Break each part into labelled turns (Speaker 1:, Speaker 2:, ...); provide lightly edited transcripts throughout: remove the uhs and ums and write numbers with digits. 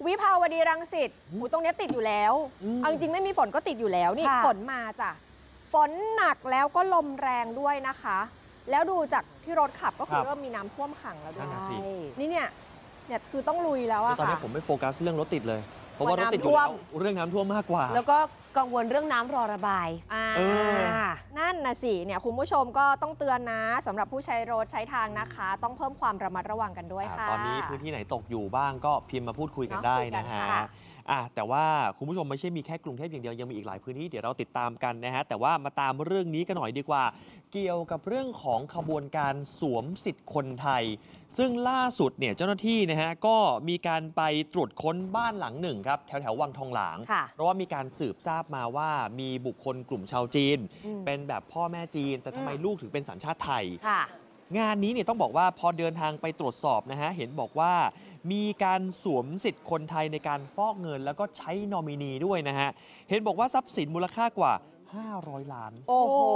Speaker 1: วิภาวดีรังสิตตรงนี้ติดอยู่แล้วเอาจริงไม่มีฝนก็ติดอยู่แล้วนี่ฝนมาจ้ะฝนหนักแล้วก็ลมแรงด้วยนะคะแล้วดูจากที่รถขับก็คือเริ่มมีน้ำท่วมขังแล้วด้วยนี่เนี่ยคือต้องลุยแล้วอะค่ะ
Speaker 2: ตอนนี้ผมไม่โฟกัสเรื่องรถติดเลยเพราะว่ารถติดอยู่แล้วเรื่องน้ำท่วมมากกว่า
Speaker 3: แล้วก็กังวลเรื่องน้ำรอระบาย
Speaker 1: นั่นนะสิเนี่ยคุณผู้ชมก็ต้องเตือนนะสำหรับผู้ใช้รถใช้ทางนะคะต้องเพิ่มความระมัดระวังกันด้วยค่ะ
Speaker 2: ตอนนี้พื้นที่ไหนตกอยู่บ้างก็พิมพ์มาพูดคุยกันได้นะฮะแต่ว่าคุณผู้ชมไม่ใช่มีแค่กรุงเทพอย่างเดียวยังมีอีกหลายพื้นที่เดี๋ยวเราติดตามกันนะฮะแต่ว่ามาตามเรื่องนี้กันหน่อยดีกว่าเกี่ยวกับเรื่องของขบวนการสวมสิทธิ์คนไทยซึ่งล่าสุดเนี่ยเจ้าหน้าที่นะฮะก็มีการไปตรวจค้นบ้านหลังหนึ่งครับแถววังทองหลางเพราะว่ามีการสืบทราบมาว่ามีบุคคลกลุ่มชาวจีนเป็นแบบพ่อแม่จีนแต่ทำไมลูกถึงเป็นสัญชาติไทยงานนี้เนี่ยต้องบอกว่าพอเดินทางไปตรวจสอบนะฮะเห็นบอกว่ามีการสวมสิทธิ์คนไทยในการฟอกเงินแล้วก็ใช้นอมินีด้วยนะฮะเห็นบอกว่าทรัพย์สินมูลค่ากว่า500 ล้าน
Speaker 3: โอ้โห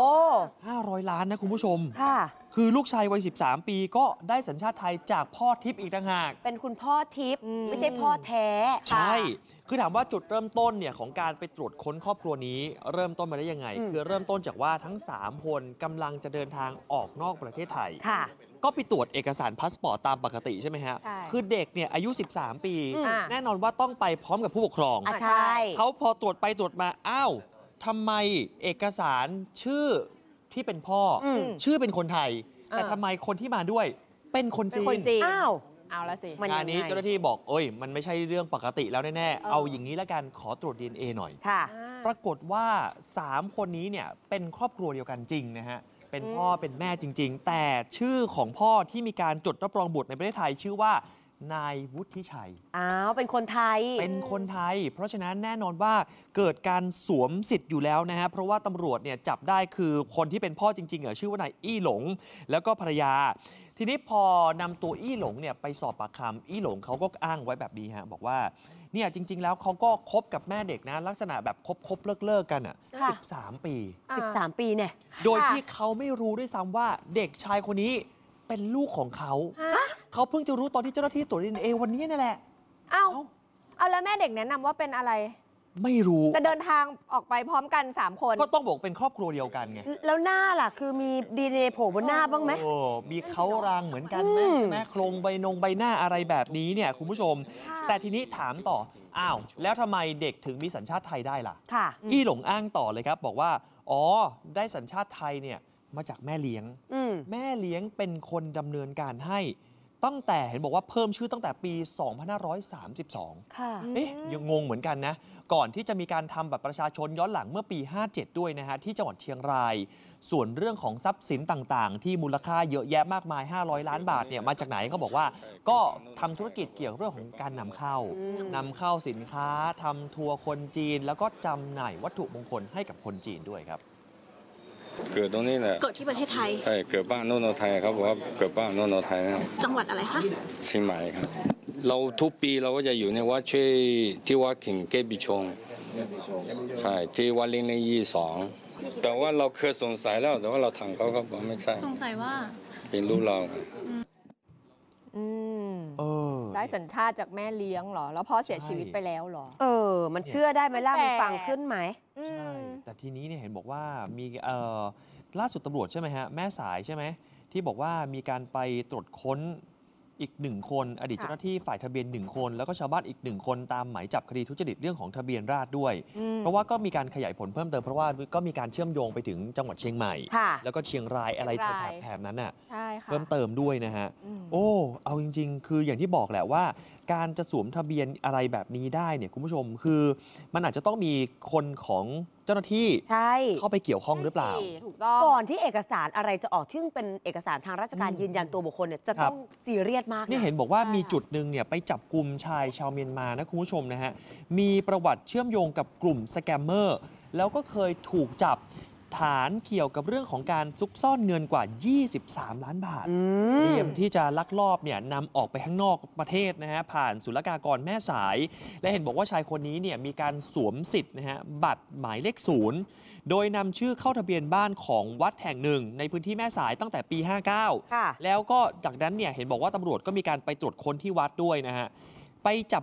Speaker 2: 500 ล้านนะคุณผู้ชมคือลูกชายวัย13 ปีก็ได้สัญชาติไทยจากพ่อทิพย์อีกต่างหาก
Speaker 3: เป็นคุณพ่อทิพย์ไม่ใช่พ่อแท้
Speaker 2: ใช่คือถามว่าจุดเริ่มต้นเนี่ยของการไปตรวจค้นครอบครัวนี้เริ่มต้นมาได้ยังไงคือเริ่มต้นจากว่าทั้ง3คนกำลังจะเดินทางออกนอกประเทศไทยก็ไปตรวจเอกสารพาสปอร์ตตามปกติใช่ไหมฮะคือเด็กเนี่ยอายุ13 ปีแน่นอนว่าต้องไปพร้อมกับผู้ปกครอง
Speaker 3: ใช่
Speaker 2: เขาพอตรวจไปตรวจมาอ้าวทำไมเอกสารชื่อที่เป็นพ่อชื่อเป็นคนไทยแต่ทำไมคนที่มาด้วยเป็นคนจีน
Speaker 3: อ้าว
Speaker 1: เอาละสิ
Speaker 2: งานนี้เจ้าหน้าที่บอกมันไม่ใช่เรื่องปกติแล้วแน่ๆเอาอย่างนี้แล้วกันขอตรวจ DNA หน่อยปรากฏว่า3คนนี้เนี่ยเป็นครอบครัวเดียวกันจริงนะฮะเป็นพ่อเป็นแม่จริงๆแต่ชื่อของพ่อที่มีการจดรับรองบุตรในประเทศไทยชื่อว่านายวุฒิชัย
Speaker 3: เป็นคนไทย
Speaker 2: เป็นคนไทยเพราะฉะนั้นแน่นอนว่าเกิดการสวมสิทธิ์อยู่แล้วนะฮะเพราะว่าตำรวจเนี่ยจับได้คือคนที่เป็นพ่อจริงๆชื่อว่านายอี้หลงแล้วก็ภรรยาทีนี้พอนำตัวอี้หลงเนี่ยไปสอบปากคำอี้หลงเขาก็อ้างไว้แบบนี้ฮะบอกว่าเนี่ยจริงๆแล้วเขาก็คบกับแม่เด็กนะลักษณะแบบคบเลิกกัน13 ปี
Speaker 3: 13 ปีเนี่ย
Speaker 2: โดยที่เขาไม่รู้ด้วยซ้ำว่าเด็กชายคนนี้เป็นลูกของเขาเพิ่งจะรู้ตอนที่เจ้าหน้าที่ตรวจ DNA วันนี้นั่นแหละ
Speaker 1: เอาแล้วแม่เด็กแนะนำว่าเป็นอะไร
Speaker 2: ไม่รู้
Speaker 1: จะเดินทางออกไปพร้อมกัน3คน
Speaker 2: ก็ต้องบอกเป็นครอบครัวเดียวกันไง
Speaker 3: แล้วหน้าล่ะคือมี DNA โผล่บนหน้าบ้างไหม
Speaker 2: มีเขารางเหมือนกันไหมใช่ไหมโครงใบหน้าอะไรแบบนี้เนี่ยคุณผู้ชมแต่ทีนี้ถามต่อแล้วทำไมเด็กถึงมีสัญชาติไทยได้ล่ะอี้หลงอ้างต่อเลยครับบอกว่าได้สัญชาติไทยเนี่ยมาจากแม่เลี้ยงแม่เลี้ยงเป็นคนดำเนินการให้ตั้งแต่เห็นบอกว่าเพิ่มชื่อตั้งแต่ปี 2532 ยังงงเหมือนกันนะก่อนที่จะมีการทำบัตรประชาชนย้อนหลังเมื่อปี 57 ด้วยนะฮะที่จังหวัดเชียงรายส่วนเรื่องของทรัพย์สินต่างๆที่มูลค่าเยอะแยะมากมาย500 ล้านบาทเนี่ยมาจากไหนเขาบอกว่าก็ทำธุรกิจเกี่ยวกับเรื่องของการนำเข้าสินค้าทำทัวร์คนจีนแล้วก็จำหน่ายวัตถุมงคลให้กับคนจีนด้วยครับ
Speaker 4: เกิดตรงนี้แหละ
Speaker 5: เกิดที่ประเทศไทย
Speaker 4: ใช่เกิดบ้านโนโนไทยครับบอกว่าเกิดบ้านโนโนไทยนะ
Speaker 5: จังหวัดอะไรคะ
Speaker 4: เชียงใหม่ครับเราทุกปีเราก็จะอยู่ในวัดที่วัดขิงเกบิชงใช่ที่วัดลิงใน22แต่ว่าเราเคยสงสัยแล้วแต่ว่าเราทางเขาบอกไม่ใช่
Speaker 5: สงสัยว่า
Speaker 4: เป็นลูกเรา
Speaker 1: ได้สัญชาติจากแม่เลี้ยงเหรอแล้วพ่อเสียชีวิตไปแล้วเหรอ
Speaker 3: มันเชื่อได้ไหมล่ะมันฟังขึ้นไหม
Speaker 2: ใช่แต่ทีนี้เนี่ยเห็นบอกว่ามีล่าสุดตำรวจใช่ไหมฮะแม่สายใช่ไหมที่บอกว่ามีการไปตรวจค้นอีก1 คนอดีตเจ้าหน้าที่ฝ่ายทะเบียน1 คนแล้วก็ชาวบ้านอีก1 คนตามหมายจับคดีทุจริตเรื่องของทะเบียนราษฎร์ด้วยเพราะว่าก็มีการขยายผลเพิ่มเติมเพราะว่าก็มีการเชื่อมโยงไปถึงจังหวัดเชียงใหม่แล้วก็เชียงรายอะไรแถบนั้นน่ะเพิ่มเติมด้วยนะฮะเอาจริงๆคืออย่างที่บอกแหละว่าการจะสวมทะเบียนอะไรแบบนี้ได้เนี่ยคุณผู้ชมคือมันอาจจะต้องมีคนของเจ้าหน้าที่เข้าไปเกี่ยวข้องหรือเปล่า
Speaker 3: ก่อนที่เอกสารอะไรจะออกที่เป็นเอกสารทางราชการยืนยันตัวบุคคลเนี่ยจะต้องซีเรียสมาก
Speaker 2: นี่เห็นบอกว่ามีจุดหนึ่งเนี่ยไปจับกลุ่มชายชาวเมียนมานะคุณผู้ชมนะฮะมีประวัติเชื่อมโยงกับกลุ่มสแกมเมอร์แล้วก็เคยถูกจับฐานเกี่ยวกับเรื่องของการซุกซ่อนเงินกว่า23 ล้านบาทเตรียมที่จะลักลอบเนี่ยนำออกไปข้างนอกประเทศนะฮะผ่านศุลกากรแม่สายและเห็นบอกว่าชายคนนี้เนี่ยมีการสวมสิทธิ์นะฮะบัตรหมายเลข0โดยนำชื่อเข้าทะเบียนบ้านของวัดแห่งหนึ่งในพื้นที่แม่สายตั้งแต่ปี 59แล้วก็จากนั้นเนี่ยเห็นบอกว่าตำรวจก็มีการไปตรวจค้นที่วัดด้วยนะฮะไปจับ